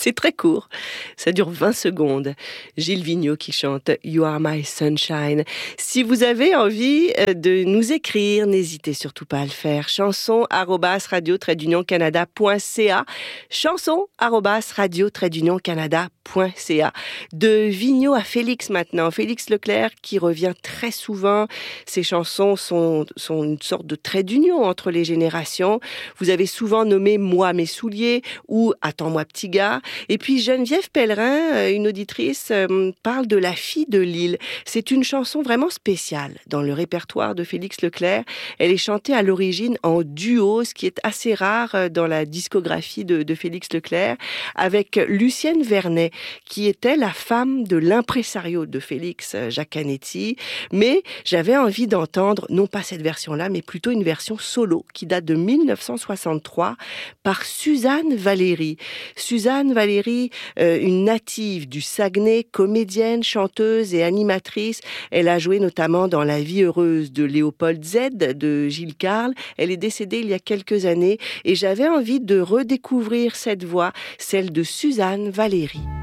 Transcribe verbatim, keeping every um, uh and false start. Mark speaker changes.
Speaker 1: C'est très court, ça dure vingt secondes. Gilles Vigneault qui chante You Are My Sunshine. Si vous avez envie de nous écrire, n'hésitez surtout pas à le faire. Chanson arobase radio trait d'union canada point c a chanson arobase radio trait d'union canada point c a. De Vigneault à Félix maintenant. Félix Leclerc qui revient très souvent. Ses chansons sont, sont une sorte de trait d'union entre les générations. Vous avez souvent nommé Moi mes souliers ou Attends-moi petit gars. Et puis Geneviève Pellerin, une auditrice, parle de La fille de Lille. C'est une chanson vraiment spéciale dans le répertoire de Félix Leclerc. Elle est chantée à l'origine en duo, ce qui est assez rare dans la discographie de, de Félix Leclerc, avec Lucienne Vernet, qui était la femme de l'impresario de Félix, Jacques Canetti. Mais j'avais envie d'entendre, non pas cette version-là, mais plutôt une version solo qui date de mille neuf cent soixante-trois par Suzanne Valéry. Suzanne Valéry, euh, une native du Saguenay, comédienne, chanteuse et animatrice. Elle a joué notamment dans La vie heureuse de Léopold Z de Gilles Carle. Elle est décédée il y a quelques années et j'avais envie de redécouvrir cette voix, celle de Suzanne Valéry.